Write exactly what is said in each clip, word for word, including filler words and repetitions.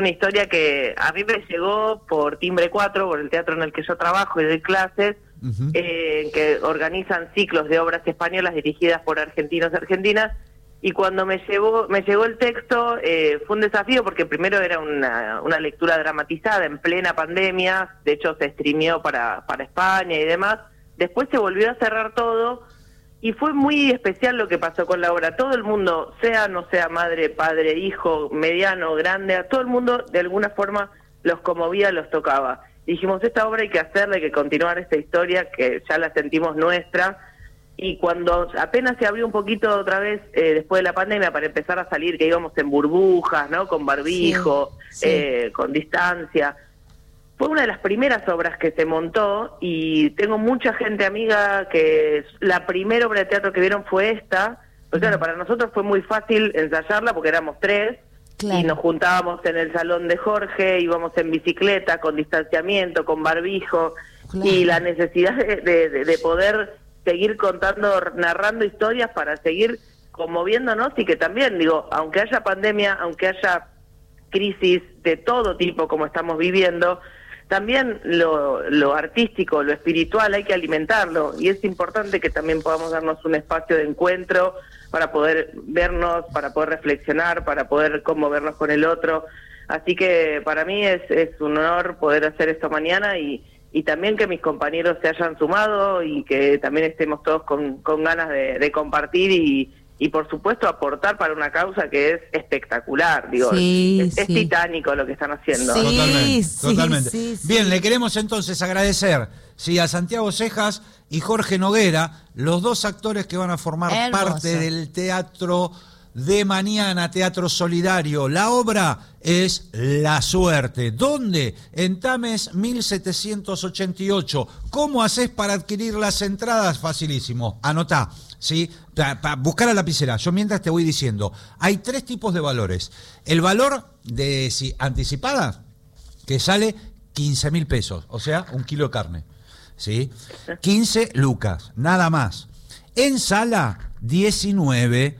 Una historia que a mí me llegó por Timbre cuatro, por el teatro en el que yo trabajo y doy clases, uh-huh. eh, que organizan ciclos de obras españolas dirigidas por argentinos y argentinas, y cuando me llegó, me llegó el texto eh, fue un desafío porque primero era una, una lectura dramatizada en plena pandemia, de hecho se streameó para, para España y demás, después se volvió a cerrar todo, y fue muy especial lo que pasó con la obra. Todo el mundo, sea no sea madre, padre, hijo, mediano, grande, a todo el mundo de alguna forma los conmovía, los tocaba. Y dijimos, esta obra hay que hacerla, hay que continuar esta historia que ya la sentimos nuestra. Y cuando apenas se abrió un poquito otra vez, eh, después de la pandemia, para empezar a salir, que íbamos en burbujas, ¿no? Con barbijo, sí, sí. Eh, con distancia. Fue una de las primeras obras que se montó y tengo mucha gente amiga que la primera obra de teatro que vieron fue esta. Pues claro, para nosotros fue muy fácil ensayarla porque éramos tres, claro. Y nos juntábamos en el salón de Jorge, íbamos en bicicleta, con distanciamiento, con barbijo, claro. Y la necesidad de, de, de poder seguir contando, narrando historias para seguir conmoviéndonos y que también, digo, aunque haya pandemia, aunque haya crisis de todo tipo como estamos viviendo, también lo, lo artístico, lo espiritual hay que alimentarlo y es importante que también podamos darnos un espacio de encuentro para poder vernos, para poder reflexionar, para poder conmovernos con el otro. Así que para mí es, es un honor poder hacer esto mañana y, y también que mis compañeros se hayan sumado y que también estemos todos con, con ganas de, de compartir y Y por supuesto aportar para una causa que es espectacular, digo, sí, es, sí. es titánico lo que están haciendo. Sí, totalmente, sí, totalmente. Sí, sí. Bien, le queremos entonces agradecer sí, a Santiago Cejas y Jorge Noguera, los dos actores que van a formar Hermoso. parte del teatro de mañana, Teatro Solidario. La obra es La Suerte. ¿Dónde? En Tames mil setecientos ochenta y ocho. ¿Cómo haces para adquirir las entradas? Facilísimo. Anotá. ¿Sí? Para pa buscar la lapicera. Yo mientras te voy diciendo, hay tres tipos de valores. El valor de si, anticipada, que sale quince mil pesos, o sea, un kilo de carne. ¿Sí? quince lucas, nada más. En sala, diecinueve.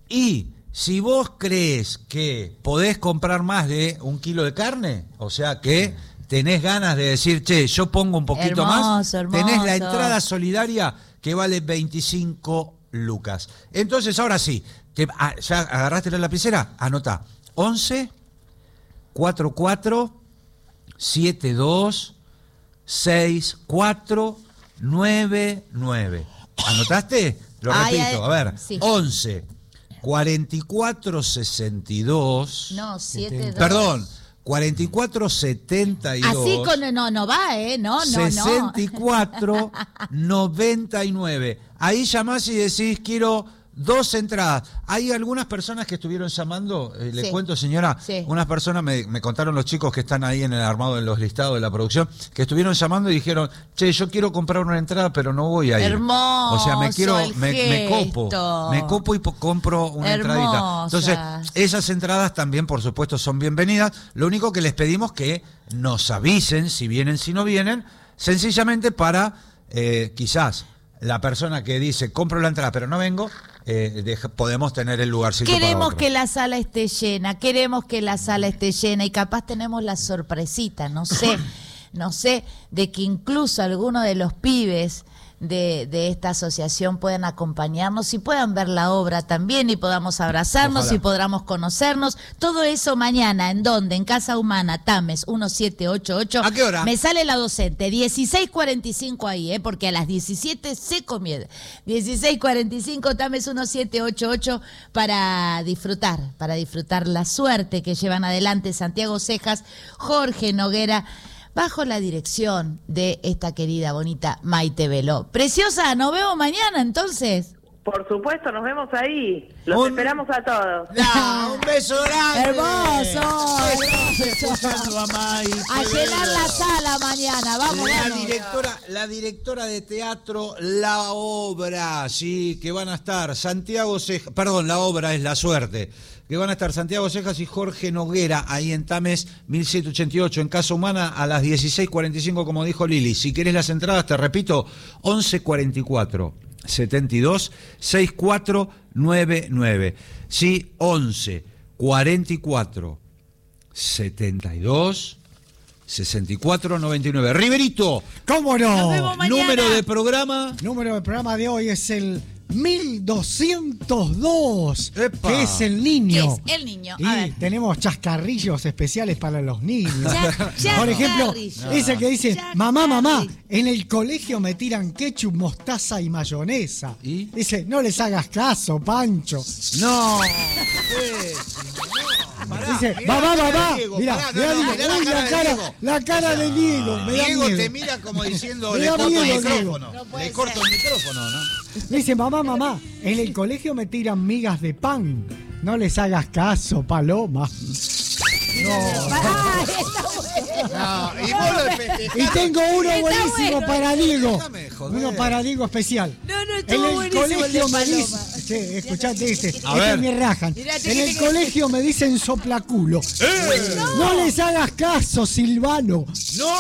Y si vos crees que podés comprar más de un kilo de carne, o sea que tenés ganas de decir, che, yo pongo un poquito hermoso, más, hermoso. Tenés la entrada solidaria que vale veinticinco lucas. Entonces, ahora sí, te, ah, ¿ya agarraste la lapicera? Anotá. once, cuarenta y cuatro, setenta y dos, sesenta y cuatro, noventa y nueve. ¿Anotaste? Lo ay, repito, ay, a ver. Sí. once, cuarenta y cuatro, sesenta y dos. No, setenta y dos. Perdón. cuarenta y cuatro, setenta y dos. Así con no, no va, ¿eh? No, no, sesenta y cuatro, noventa y nueve. Ahí llamás y decís, quiero dos entradas. Hay algunas personas que estuvieron llamando, eh, le sí. cuento, señora, sí. unas personas, me, me contaron los chicos que están ahí en el armado, en los listados de la producción, que estuvieron llamando y dijeron, che, yo quiero comprar una entrada, pero no voy a ir. Hermoso. O sea, me quiero, el me, me copo, gesto. me copo y po compro una Hermosas. entradita. Entonces, esas entradas también, por supuesto, son bienvenidas. Lo único que les pedimos que nos avisen si vienen, si no vienen, sencillamente para, eh, quizás, la persona que dice, compro la entrada, pero no vengo, eh, deja, podemos tener el lugarcito para Queremos otro. que la sala esté llena, queremos que la sala esté llena y capaz tenemos la sorpresita, no sé, no sé, de que incluso alguno de los pibes de, de esta asociación puedan acompañarnos y puedan ver la obra también y podamos abrazarnos. Ojalá. Y podamos conocernos. Todo eso mañana, ¿en dónde? En Casa Humana, Tames, diecisiete ochenta y ocho. ¿A qué hora? Me sale la docente, dieciséis cuarenta y cinco ahí, ¿eh? Porque a las diecisiete se comienza. dieciséis cuarenta y cinco, Tames diecisiete ochenta y ocho, para disfrutar, para disfrutar la suerte que llevan adelante Santiago Cejas, Jorge Noguera, bajo la dirección de esta querida, bonita Maite Veló. Preciosa, nos vemos mañana entonces. Por supuesto, nos vemos ahí. Los un... esperamos a todos. No, un beso grande. Hermoso. Escuchando a May. A llenar la sala mañana, vamos. La vamos. directora, la directora de teatro La Obra, sí, que van a estar Santiago Cejas, perdón, La Obra es La Suerte, que van a estar Santiago Cejas y Jorge Noguera ahí en Tames mil setecientos ochenta y ocho, en Casa Humana, a las dieciséis cuarenta y cinco, como dijo Lili. Si querés las entradas, te repito, once cuarenta y cuatro, setenta y dos, sesenta y cuatro, noventa y nueve. Sí, once cuarenta y cuatro, setenta y dos, sesenta y cuatro, noventa y nueve. Riverito, ¿cómo no? Nos vemos mañana. número de programa. Número del programa de hoy es el mil doscientos dos, ¡Epa! que es el niño. ¿Qué es el niño? Y A ver. tenemos chascarrillos especiales para los niños. Cha- Por ejemplo, chascarrillos. ese que dice, Chascarrillos. mamá, mamá, en el colegio me tiran ketchup, mostaza y mayonesa. ¿Y? Dice, no les hagas caso, Pancho. No. Dice, mamá, mamá, Diego, mira, pará, mirá, no, no, Diego, mirá la uy, cara la de cara, Diego. la cara de Diego, me da Diego miedo. te mira como diciendo, Me le da corto miedo, el Diego. micrófono. No puede Le corto ser. el micrófono, ¿no? Dice, mamá, mamá, en el colegio me tiran migas de pan. No les hagas caso, Paloma. Ah, está bueno. No, y vos lo festejás. Y tengo uno Está buenísimo bueno. para Diego. Déjame joder. Uno para Diego especial. No, no, En estuvo el buenísimo el de colegio me Paloma. dicen, che, escuchate este, A este ver. me rajan. Mirá, En tiene el que- colegio me dicen soplaculo. ¡Eh! No les hagas caso, Silvano. ¡No!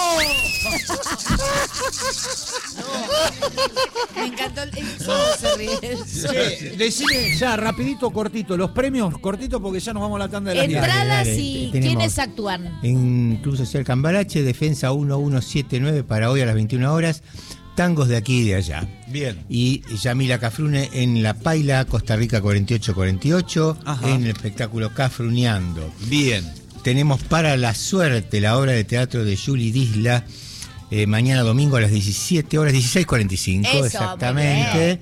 Me encantó el el- ¿Cómo se ríe? Che, decime ya, rapidito, cortito, los premios, cortito porque ya nos vamos a la tanda de las diez. Entradas Dale, dale, y tenemos. quiénes actúan. En Club Social Cambalache, Defensa uno uno siete nueve para hoy a las veintiuna horas, tangos de aquí y de allá. Bien. Y Yamila Cafrune en La Paila, Costa Rica cuarenta y ocho cuarenta y ocho, Ajá. en el espectáculo Cafruneando. Bien. Tenemos Para la Suerte, la obra de teatro de Juli Disla, eh, mañana domingo a las diecisiete horas, dieciséis cuarenta y cinco, Eso, exactamente.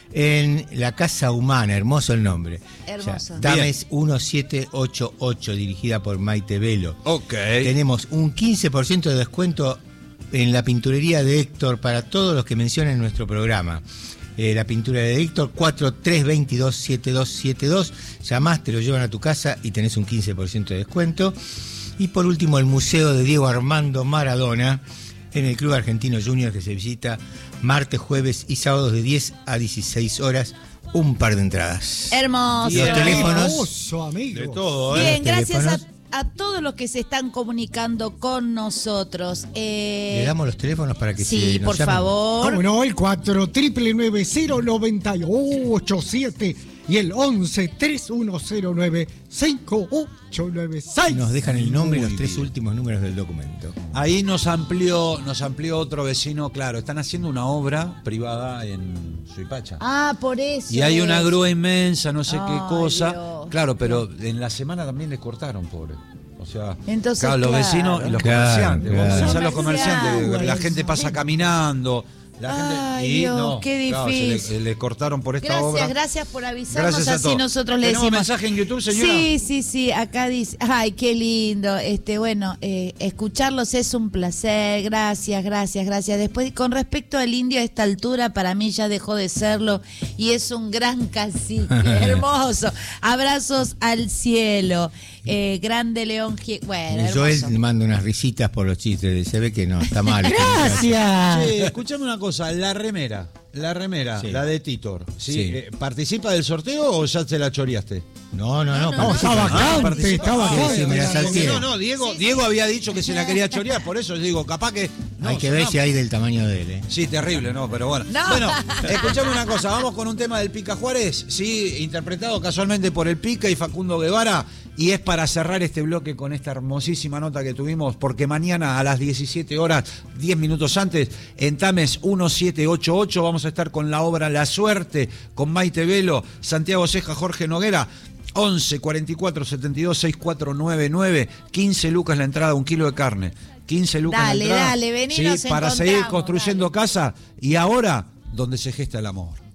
En La Casa Humana, hermoso el nombre. Hermoso. Ya, Dames diecisiete ochenta y ocho, dirigida por Maite Velo. Ok. Tenemos un quince por ciento de descuento en la pinturería de Héctor para todos los que mencionen nuestro programa. Eh, la pintura de Héctor, cuatro tres dos dos siete dos siete dos. Llamás, te lo llevan a tu casa y tenés un quince por ciento de descuento. Y por último, el Museo de Diego Armando Maradona en el Club Argentino Junior, que se visita martes, jueves y sábados de diez a dieciséis horas. Un par de entradas. Hermoso. Los teléfonos. Hermoso, amigo. De todo, ¿eh? Bien, Los gracias a, teléfonos. a todos los que se están comunicando con nosotros. Eh, Le damos los teléfonos para que sí, se nos por llamen. favor. ¿Cómo no? El cuatro nueve nueve cero nueve ocho siete y el once tres uno cero nueve cinco ocho nueve seis. Nos dejan el nombre y Muy los tres bien. últimos números del documento. Ahí nos amplió, nos amplió otro vecino, claro, están haciendo una obra privada en Suipacha. Ah, por eso. Y hay una es. grúa inmensa, no sé qué Ay, cosa. Dios. Claro, pero en la semana también les cortaron, pobre. O sea, Entonces, claro, los claro. vecinos y los Claro, comerciantes. Vos claro. pensás los comerciantes, Comerciantes. la gente pasa caminando. La gente, Ay, y Dios, no, qué claro, se le- difícil. se le, cortaron por esta Gracias, obra. gracias por avisarnos, Gracias a así todos. nosotros le ¿Tenemos decimos. mensaje en YouTube, señora? Sí, sí, sí, acá dice, ay, qué lindo, este, bueno, eh, escucharlos es un placer, gracias, gracias, gracias. Después, con respecto al indio a esta altura, para mí ya dejó de serlo y es un gran cacique, hermoso. Abrazos al cielo, eh, grande León, Gie- bueno, Joel hermoso. manda unas risitas por los chistes. Se ve que no, está mal. Gracias. Che, escuchame una cosa, la remera, la remera, Sí. la de Titor, ¿sí? Sí. Eh, ¿participa del sorteo o ya se la choreaste? No, no, no. No, No, participa. está vacante, participa. está Ah, vacante. sí, me la Porque salteé. no, no, Diego, Diego había dicho que se la quería chorear, por eso digo, capaz que... no, Hay que ver sonamos. si hay del tamaño de él. ¿eh? Sí, terrible, ¿no? Pero bueno. No. Bueno, escuchame una cosa, vamos con un tema del Pica Juárez, sí, interpretado casualmente por el Pica y Facundo Guevara, y es para cerrar este bloque con esta hermosísima nota que tuvimos, porque mañana a las diecisiete horas, diez minutos antes, en Tames diecisiete ochenta y ocho, vamos a estar con la obra La Suerte, con Maite Velo, Santiago Ceja, Jorge Noguera. once cuarenta y cuatro setenta y dos sesenta y cuatro noventa y nueve, quince lucas la entrada, un kilo de carne. quince lucas Dale, la entrada. dale, vení, sí, nos para seguir encontramos, construyendo dale. casa y ahora donde se gesta el amor.